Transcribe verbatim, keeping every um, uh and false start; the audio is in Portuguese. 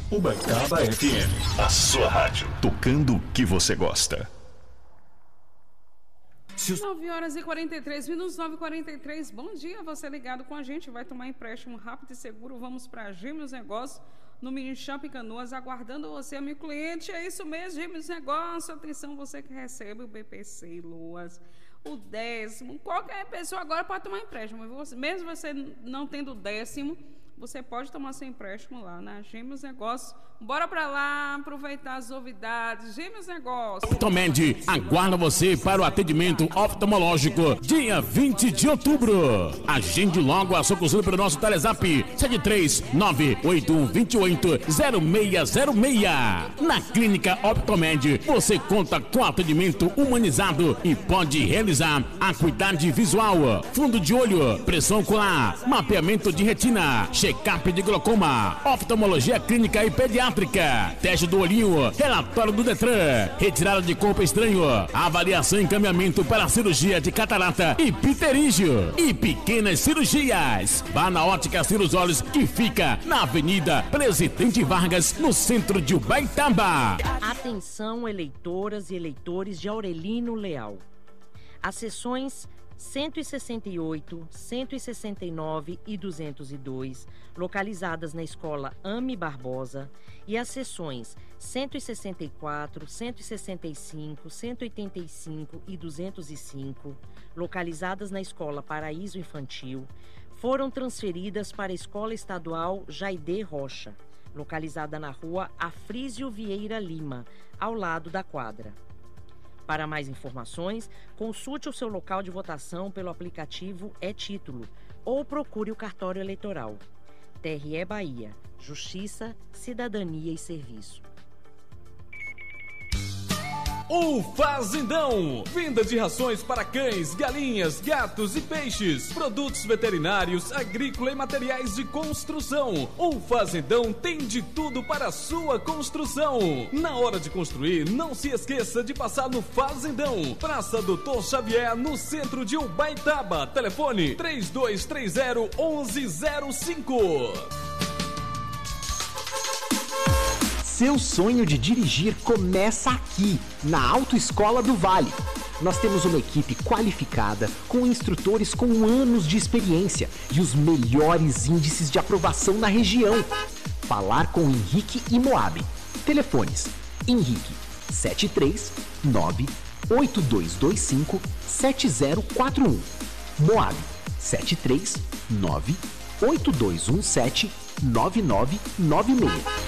Ubaitaba F M, a sua rádio, tocando o que você gosta. nove horas e quarenta e três minutos, nove e quarenta e três. Bom dia, você ligado com a gente. Vai tomar empréstimo rápido e seguro. Vamos para Gêmeos Negócios, no Mini Shopping Canoas, aguardando você, amigo cliente. É isso mesmo, Gêmeos Negócios. Atenção, você que recebe o B P C, Luas, o décimo. Qualquer pessoa agora pode tomar empréstimo. Mesmo você não tendo décimo, você pode tomar seu empréstimo lá na Gêmeos Negócios. Bora pra lá, aproveitar as novidades. Gêmeos Negócios. Optomed aguarda você para o atendimento oftalmológico dia vinte de outubro. Agende logo a sua consulta pelo nosso Telezap sete três nove oito um dois oito zero seis zero seis. Na Clínica Optomed você conta com atendimento humanizado e pode realizar acuidade visual, fundo de olho, pressão ocular, mapeamento de retina, check-up de glaucoma, oftalmologia clínica e pediátrica, teste do olhinho, relatório do Detran, retirada de corpo estranho, avaliação e encaminhamento para cirurgia de catarata e pterígio e pequenas cirurgias. Vá na Ótica Cira Olhos, que fica na Avenida Presidente Vargas, no centro de Ubaitaba. Atenção, eleitoras e eleitores de Aurelino Leal. As sessões cento e sessenta e oito, cento e sessenta e nove e duzentos e dois, localizadas na Escola Ame Barbosa, e as sessões cento e sessenta e quatro, cento e sessenta e cinco, cento e oitenta e cinco e duzentos e cinco, localizadas na Escola Paraíso Infantil, foram transferidas para a Escola Estadual Jaide Rocha, localizada na Rua Afrísio Vieira Lima, ao lado da quadra. Para mais informações, consulte o seu local de votação pelo aplicativo e-Título ou procure o cartório eleitoral. T R E Bahia. Justiça, Cidadania e Serviço. O Fazendão, venda de rações para cães, galinhas, gatos e peixes, produtos veterinários, agrícola e materiais de construção. O Fazendão tem de tudo para a sua construção. Na hora de construir, não se esqueça de passar no Fazendão, Praça Doutor Xavier, no centro de Ubaitaba. Telefone três dois três zero, um um zero cinco. Seu sonho de dirigir começa aqui, na Autoescola do Vale. Nós temos uma equipe qualificada, com instrutores com anos de experiência e os melhores índices de aprovação na região. Falar com Henrique e Moab. Telefones: Henrique sete três nove oito dois dois cinco sete zero quatro um, Moab sete três nove oito dois um sete nove nove nove seis.